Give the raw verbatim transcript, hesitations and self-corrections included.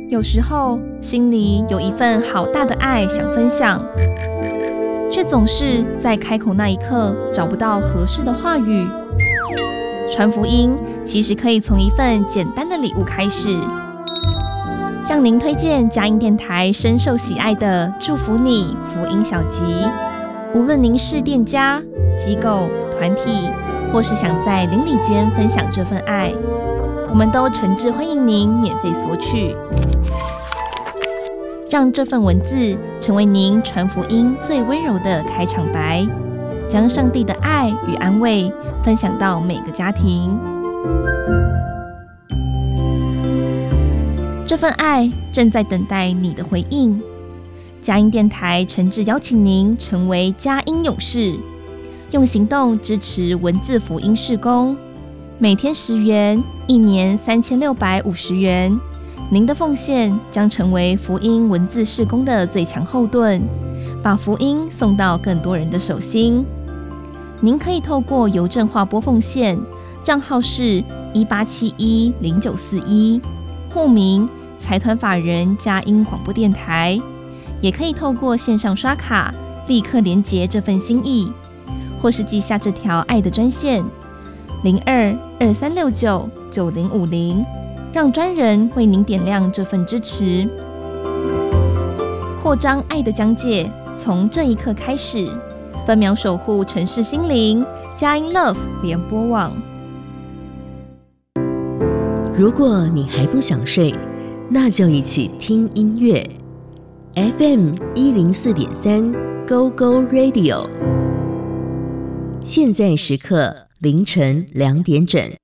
有时候心里有一份好大的爱想分享，却总是在开口那一刻找不到合适的话语。传福音其实可以从一份简单的礼物开始。向您推荐佳音电台深受喜爱的祝福你福音小集，无论您是店家、机构、团体，或是想在邻里间分享这份爱，我们都诚挚欢迎您免费索取。让这份文字成为您传福音最温柔的开场白，将上帝的爱与安慰分享到每个家庭。这份爱正在等待你的回应。佳音电台诚挚邀请您成为佳音勇士，用行动支持文字福音事工。每天十元，一年三千六百五十元。您的奉献将成为福音文字事工的最强后盾，把福音送到更多人的手心。您可以透过邮政划拨奉献，账号是一八七一零九四一，户名财团法人佳音广播电台，也可以透过线上刷卡立刻连结这份心意，或是记下这条爱的专线零二二三六九九零五零，让专人为您点亮这份支持。扩张爱的疆界，从这一刻开始，分秒守护城市心灵，佳音 Love 联播网。 如果你还不想睡，那就一起听音乐。F M 一零四点三 Go Go Radio， 现在时刻凌晨两点整。